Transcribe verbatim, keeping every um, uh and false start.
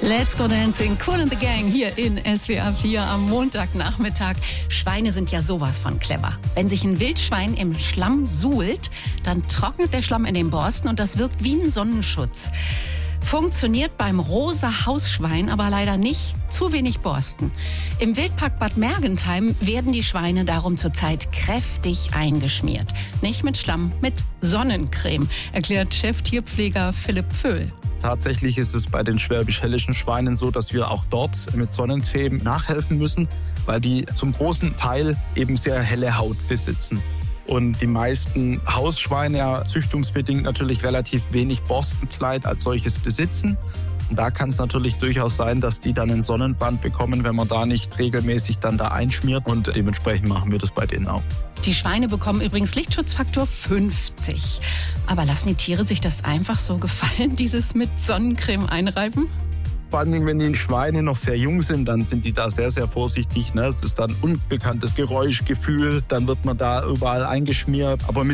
Let's go dancing, Kool and the Gang hier in S W R vier am Montagnachmittag. Schweine sind ja sowas von clever. Wenn sich ein Wildschwein im Schlamm suhlt, dann trocknet der Schlamm in den Borsten und das wirkt wie ein Sonnenschutz. Funktioniert beim rosa Hausschwein aber leider nicht. Zu wenig Borsten. Im Wildpark Bad Mergentheim werden die Schweine darum zurzeit kräftig eingeschmiert. Nicht mit Schlamm, mit Sonnencreme, erklärt Cheftierpfleger Philipp Pföhl. Tatsächlich ist es bei den schwäbisch-hellischen Schweinen so, dass wir auch dort mit Sonnencreme nachhelfen müssen, weil die zum großen Teil eben sehr helle Haut besitzen. Und die meisten Hausschweine ja züchtungsbedingt natürlich relativ wenig Borstenkleid als solches besitzen. Und da kann es natürlich durchaus sein, dass die dann einen Sonnenbrand bekommen, wenn man da nicht regelmäßig dann da einschmiert. Und dementsprechend machen wir das bei denen auch. Die Schweine bekommen übrigens Lichtschutzfaktor fünfzig. Aber lassen die Tiere sich das einfach so gefallen, dieses mit Sonnencreme einreiben? Vor allem, wenn die Schweine noch sehr jung sind, dann sind die da sehr, sehr vorsichtig. Es ist dann unbekanntes Geräuschgefühl, dann wird man da überall eingeschmiert. Aber mit